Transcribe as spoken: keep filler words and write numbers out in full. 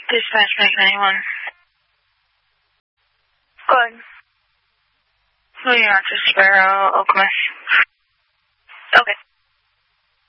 Dispatch Bank ninety-one. Good. Moving on to Sparrow, Okemos.